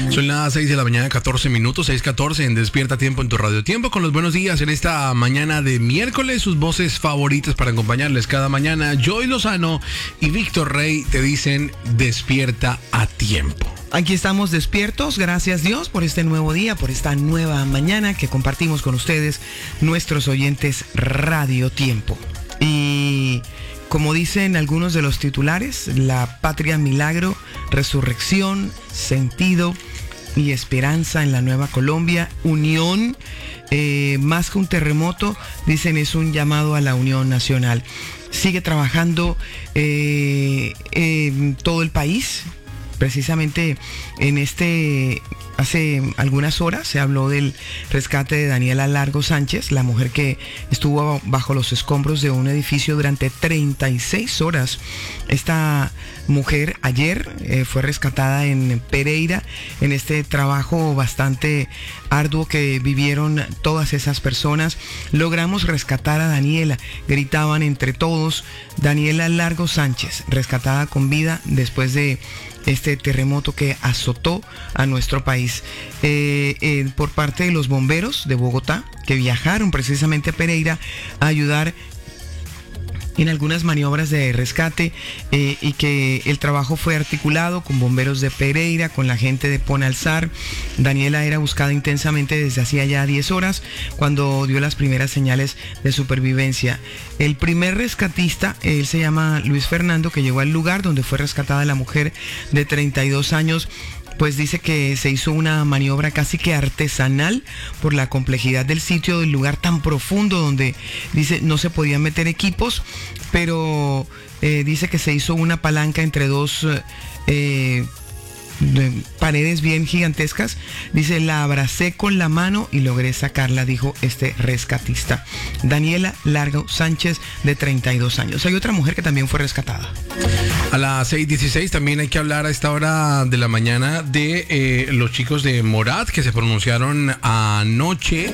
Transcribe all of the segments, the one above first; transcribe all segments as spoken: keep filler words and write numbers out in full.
Son las seis de la mañana, catorce minutos, seis catorce en Despierta Tiempo en tu Radio Tiempo, con los buenos días en esta mañana de miércoles. Sus voces favoritas para acompañarles cada mañana, Joy Lozano y Víctor Rey, te dicen Despierta a Tiempo. Aquí estamos despiertos, gracias Dios por este nuevo día, por esta nueva mañana que compartimos con ustedes, nuestros oyentes Radio Tiempo. Y como dicen algunos de los titulares, la patria milagro, resurrección, sentido y esperanza en la Nueva Colombia, unión, eh, más que un terremoto, dicen es un llamado a la unión nacional. Sigue trabajando eh, en todo el país. Precisamente en este, hace algunas horas se habló del rescate de Daniela Largo Sánchez, la mujer que estuvo bajo los escombros de un edificio durante treinta y seis horas. Esta mujer ayer eh, fue rescatada en Pereira, en este trabajo bastante arduo que vivieron todas esas personas. Logramos rescatar a Daniela, gritaban entre todos, Daniela Largo Sánchez, rescatada con vida después de este terremoto que azotó a nuestro país. Eh, eh, por parte de los bomberos de Bogotá, que viajaron precisamente a Pereira a ayudar en algunas maniobras de rescate eh, y que el trabajo fue articulado con bomberos de Pereira, con la gente de Ponalzar. Daniela era buscada intensamente desde hacía ya diez horas cuando dio las primeras señales de supervivencia. El primer rescatista, él se llama Luis Fernando, que llegó al lugar donde fue rescatada la mujer de treinta y dos años, pues dice que se hizo una maniobra casi que artesanal por la complejidad del sitio, del lugar tan profundo donde dice no se podían meter equipos, pero eh, dice que se hizo una palanca entre dos eh, paredes bien gigantescas. Dice, la abracé con la mano y logré sacarla, dijo este rescatista. Daniela Largo Sánchez, de treinta y dos años. Hay otra mujer que también fue rescatada. A las seis dieciséis también hay que hablar a esta hora de la mañana de eh, los chicos de Morat que se pronunciaron anoche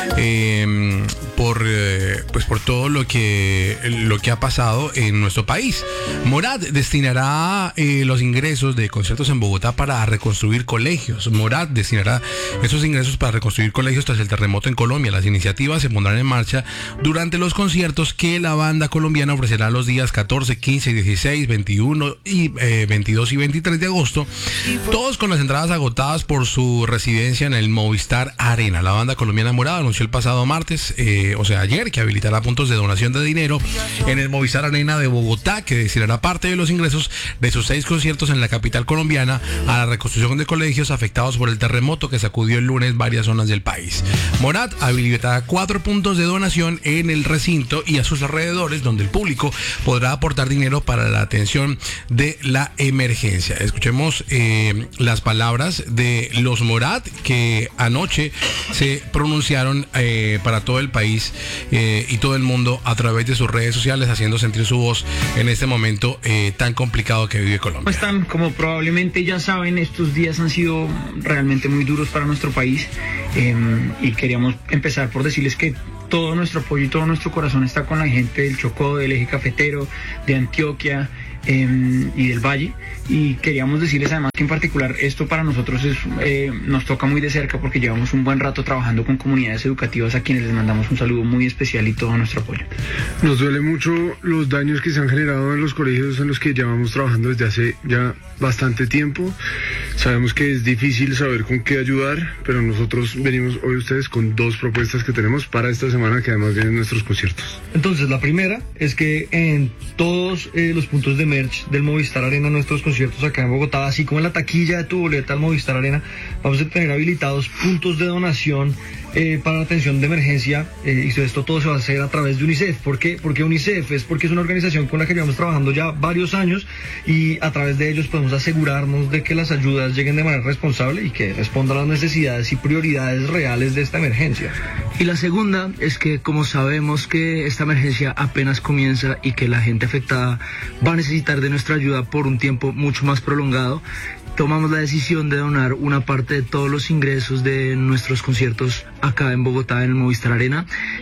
eh, por eh, pues por todo lo que lo que ha pasado en nuestro país. Morat destinará eh, los ingresos de conciertos en Bogotá para reconstruir colegios. Morat destinará esos ingresos para reconstruir colegios tras el terremoto en Colombia. Las iniciativas se pondrán en marcha durante los conciertos que la banda colombiana ofrecerá los días catorce, quince, dieciséis, veintiuno y eh, veintidós y veintitrés de agosto, todos con las entradas agotadas por su residencia en el Movistar Arena. La banda colombiana Morat anunció el pasado martes, eh, o sea ayer, que habilitará puntos de donación de dinero en el Movistar Arena de Bogotá, que destinará parte de los ingresos de sus seis conciertos en la capital colombiana a la reconstrucción de colegios afectados por el terremoto que sacudió el lunes varias zonas del país. Morat habilitará cuatro puntos de donación en el recinto y a sus alrededores, donde el público podrá aportar dinero para la atención de la emergencia. Escuchemos eh, las palabras de los Morat, que anoche se pronunciaron eh, para todo el país eh, y todo el mundo a través de sus redes sociales, haciendo sentir su voz en este momento eh, tan complicado que vive Colombia. ¿Cómo están? Como probablemente ya saben, estos días han sido realmente muy duros para nuestro país eh, y queríamos empezar por decirles que todo nuestro apoyo y todo nuestro corazón está con la gente del Chocó, del eje cafetero, de Antioquia eh, y del Valle, y queríamos decirles además que en particular esto para nosotros es, eh, nos toca muy de cerca porque llevamos un buen rato trabajando con comunidades educativas a quienes les mandamos un saludo muy especial y todo nuestro apoyo. Nos duele mucho los daños que se han generado en los colegios en los que llevamos trabajando desde hace ya bastante tiempo. Sabemos que es difícil saber con qué ayudar, pero nosotros venimos hoy a ustedes con dos propuestas que tenemos para esta semana, que además vienen nuestros conciertos. Entonces, la primera es que en todos eh, los puntos de merch del Movistar Arena, nuestros conciertos acá en Bogotá, así como en la taquilla de tu boleta al Movistar Arena, vamos a tener habilitados puntos de donación eh, para la atención de emergencia, eh, y esto todo se va a hacer a través de UNICEF. ¿Por qué? Porque UNICEF es porque es una organización con la que llevamos trabajando ya varios años y a través de ellos podemos asegurarnos de que las ayudas lleguen de manera responsable y que respondan a las necesidades y prioridades reales de esta emergencia. Y la segunda es que, como sabemos que esta emergencia apenas comienza y que la gente afectada va a necesitar de nuestra ayuda por un tiempo mucho más prolongado, tomamos la decisión de donar una parte de todos los ingresos de nuestros conciertos acá en Bogotá, en el Movistar Arena,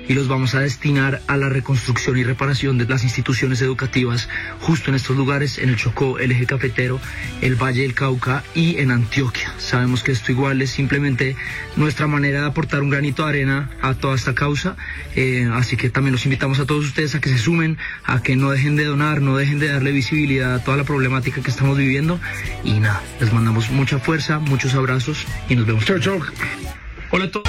y los vamos a destinar a la reconstrucción y reparación de las instituciones educativas justo en estos lugares, en el Chocó, el Eje Cafetero, el Valle del Cauca y en Antioquia. Sabemos que esto igual es simplemente nuestra manera de aportar un granito de arena a toda esta causa, eh, así que también los invitamos a todos ustedes a que se sumen, a que no dejen de donar, no dejen de darle visibilidad a toda la problemática que estamos viviendo, y nada, les mandamos mucha fuerza, muchos abrazos y nos vemos. Chau, chau. Hola a todos.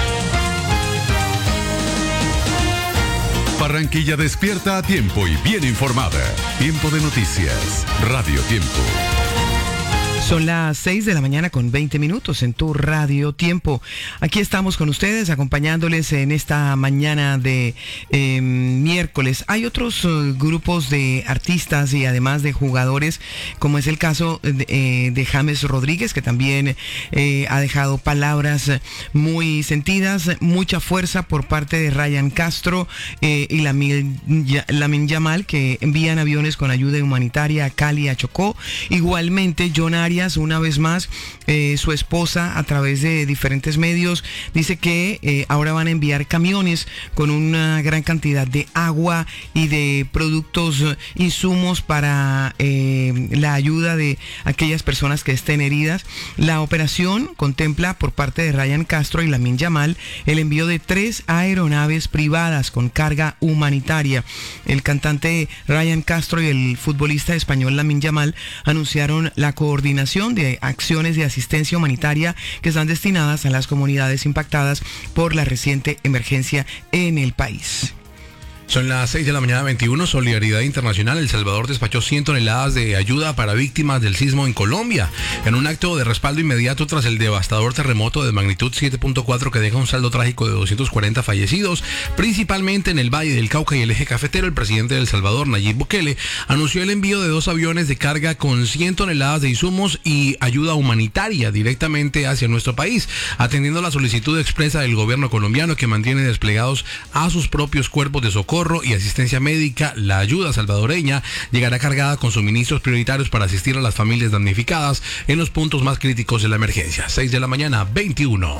Barranquilla despierta a tiempo y bien informada. Tiempo de noticias. Radio Tiempo. Son las seis de la mañana con veinte minutos en tu Radio Tiempo. Aquí estamos con ustedes acompañándoles en esta mañana de eh, miércoles. Hay otros uh, grupos de artistas y además de jugadores, como es el caso de, eh, de James Rodríguez, que también eh, ha dejado palabras muy sentidas, mucha fuerza por parte de Ryan Castro eh, y Lamine Yamal, que envían aviones con ayuda humanitaria a Cali, a Chocó. Igualmente, John Arias, una vez más, eh, su esposa, a través de diferentes medios, dice que eh, ahora van a enviar camiones con una gran cantidad de agua y de productos, insumos para eh, la ayuda de aquellas personas que estén heridas. La operación contempla por parte de Ryan Castro y Lamine Yamal el envío de tres aeronaves privadas con carga humanitaria. El cantante Ryan Castro y el futbolista español Lamine Yamal anunciaron la coordinación de acciones de asistencia humanitaria que están destinadas a las comunidades impactadas por la reciente emergencia en el país. Son las seis de la mañana veintiuno, Solidaridad Internacional. El Salvador despachó cien toneladas de ayuda para víctimas del sismo en Colombia, en un acto de respaldo inmediato tras el devastador terremoto de magnitud siete punto cuatro que deja un saldo trágico de doscientos cuarenta fallecidos, principalmente en el Valle del Cauca y el Eje Cafetero. El presidente de El Salvador, Nayib Bukele, anunció el envío de dos aviones de carga con cien toneladas de insumos y ayuda humanitaria directamente hacia nuestro país, atendiendo la solicitud expresa del gobierno colombiano, que mantiene desplegados a sus propios cuerpos de socorro y asistencia médica. La ayuda salvadoreña llegará cargada con suministros prioritarios para asistir a las familias damnificadas en los puntos más críticos de la emergencia. seis de la mañana, veintiuno.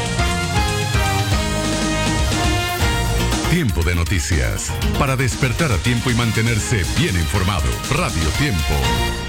Tiempo de noticias. Para despertar a tiempo y mantenerse bien informado. Radio Tiempo.